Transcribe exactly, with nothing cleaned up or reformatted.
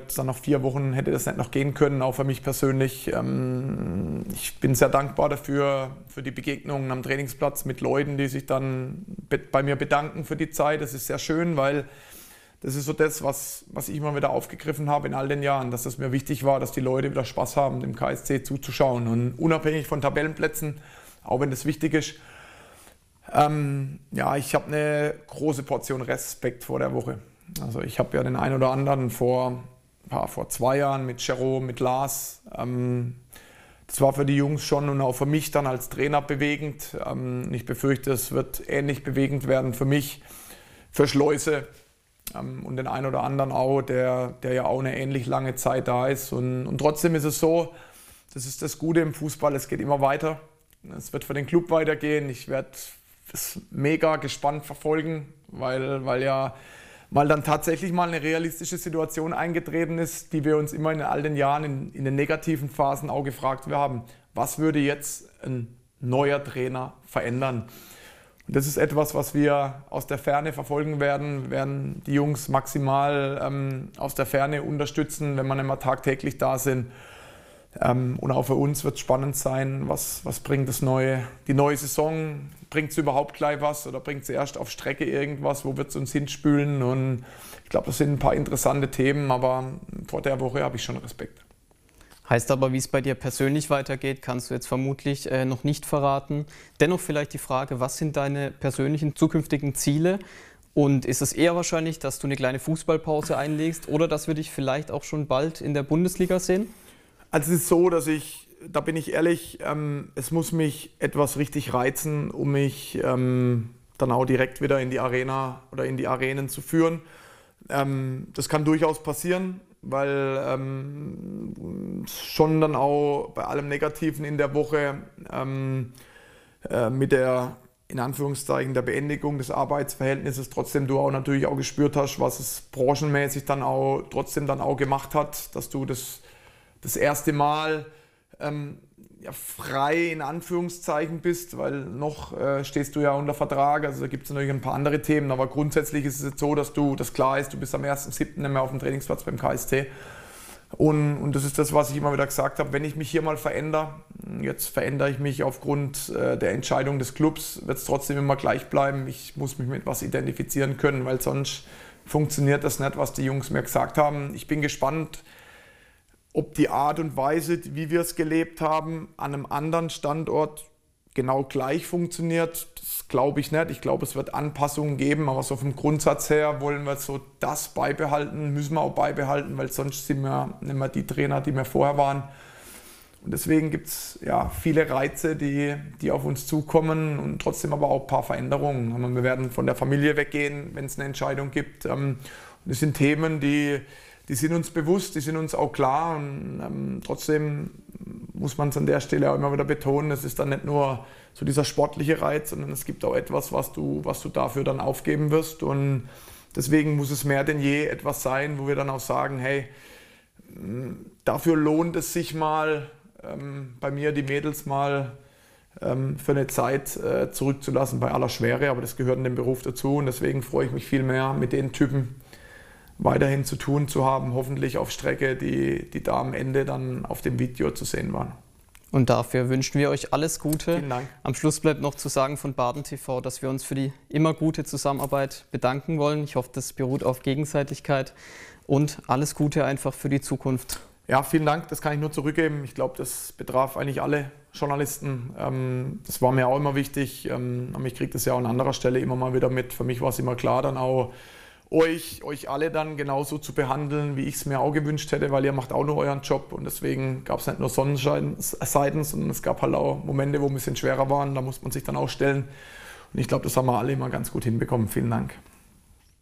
dann nach vier Wochen hätte das nicht noch gehen können, auch für mich persönlich. Ähm, ich bin sehr dankbar dafür, für die Begegnungen am Trainingsplatz mit Leuten, die sich dann bei mir bedanken für die Zeit. Das ist sehr schön, weil das ist so das, was, was ich immer wieder aufgegriffen habe in all den Jahren, dass es mir wichtig war, dass die Leute wieder Spaß haben, dem K S C zuzuschauen. Und unabhängig von Tabellenplätzen, auch wenn das wichtig ist, ähm, ja, ich habe eine große Portion Respekt vor der Woche. Also ich habe ja den einen oder anderen vor, ja, vor zwei Jahren mit Jerome, mit Lars, ähm, das war für die Jungs schon und auch für mich dann als Trainer bewegend. Ähm, ich befürchte, es wird ähnlich bewegend werden für mich, für Schleuse ähm, und den einen oder anderen auch, der, der ja auch eine ähnlich lange Zeit da ist. Und, und trotzdem ist es so, das ist das Gute im Fußball, es geht immer weiter. Es wird für den Club weitergehen. Ich werde es mega gespannt verfolgen, weil, weil ja mal dann tatsächlich mal eine realistische Situation eingetreten ist, die wir uns immer in all den Jahren in, in den negativen Phasen auch gefragt haben. Was würde jetzt ein neuer Trainer verändern? Und das ist etwas, was wir aus der Ferne verfolgen werden. Wir werden die Jungs maximal ähm, aus der Ferne unterstützen, wenn wir immer tagtäglich da sind. Ähm, und auch für uns wird es spannend sein, was, was bringt das neue, die neue Saison, bringt es überhaupt gleich was oder bringt es erst auf Strecke irgendwas, wo wird es uns hinspülen? Und ich glaube, das sind ein paar interessante Themen, aber vor der Woche habe ich schon Respekt. Heißt aber, wie es bei dir persönlich weitergeht, kannst du jetzt vermutlich äh, noch nicht verraten. Dennoch vielleicht die Frage, was sind deine persönlichen zukünftigen Ziele? Und ist es eher wahrscheinlich, dass du eine kleine Fußballpause einlegst oder dass wir dich vielleicht auch schon bald in der Bundesliga sehen? Also es ist so, dass ich, da bin ich ehrlich, ähm, es muss mich etwas richtig reizen, um mich ähm, dann auch direkt wieder in die Arena oder in die Arenen zu führen. Ähm, das kann durchaus passieren, weil ähm, schon dann auch bei allem Negativen in der Woche ähm, äh, mit der, in Anführungszeichen, der Beendigung des Arbeitsverhältnisses trotzdem du auch natürlich auch gespürt hast, was es branchenmäßig dann auch trotzdem dann auch gemacht hat, dass du das das erste Mal ähm, ja, frei in Anführungszeichen bist, weil noch äh, stehst du ja unter Vertrag, also da gibt es natürlich ein paar andere Themen, aber grundsätzlich ist es jetzt so, dass du, das klar ist, du bist am ersten siebten nicht mehr auf dem Trainingsplatz beim K S T und, und das ist das, was ich immer wieder gesagt habe, wenn ich mich hier mal verändere, jetzt verändere ich mich aufgrund äh, der Entscheidung des Clubs, wird es trotzdem immer gleich bleiben, ich muss mich mit etwas identifizieren können, weil sonst funktioniert das nicht, was die Jungs mir gesagt haben. Ich bin gespannt, ob die Art und Weise, wie wir es gelebt haben, an einem anderen Standort genau gleich funktioniert, das glaube ich nicht. Ich glaube, es wird Anpassungen geben, aber so vom Grundsatz her wollen wir so das beibehalten, müssen wir auch beibehalten, weil sonst sind wir nicht mehr die Trainer, die wir vorher waren. Und deswegen gibt es ja viele Reize, die, die auf uns zukommen und trotzdem aber auch ein paar Veränderungen. Wir werden von der Familie weggehen, wenn es eine Entscheidung gibt. Und das sind Themen, die Die sind uns bewusst, die sind uns auch klar und ähm, trotzdem muss man es an der Stelle auch immer wieder betonen, es ist dann nicht nur so dieser sportliche Reiz, sondern es gibt auch etwas, was du, was du dafür dann aufgeben wirst und deswegen muss es mehr denn je etwas sein, wo wir dann auch sagen, hey, dafür lohnt es sich mal, ähm, bei mir die Mädels mal ähm, für eine Zeit äh, zurückzulassen bei aller Schwere, aber das gehört in den Beruf dazu und deswegen freue ich mich viel mehr mit den Typen weiterhin zu tun zu haben, hoffentlich auf Strecke, die, die da am Ende dann auf dem Video zu sehen waren. Und dafür wünschen wir euch alles Gute. Vielen Dank. Am Schluss bleibt noch zu sagen von Baden T V, dass wir uns für die immer gute Zusammenarbeit bedanken wollen. Ich hoffe, das beruht auf Gegenseitigkeit und alles Gute einfach für die Zukunft. Ja, vielen Dank, das kann ich nur zurückgeben. Ich glaube, das betraf eigentlich alle Journalisten. Das war mir auch immer wichtig. Aber ich kriege das ja auch an anderer Stelle immer mal wieder mit. Für mich war es immer klar, dann auch Euch, euch alle dann genauso zu behandeln, wie ich es mir auch gewünscht hätte, weil ihr macht auch nur euren Job und deswegen gab es nicht nur Sonnenseiten, sondern es gab halt auch Momente, wo ein bisschen schwerer waren, da muss man sich dann auch stellen und ich glaube, das haben wir alle immer ganz gut hinbekommen. Vielen Dank.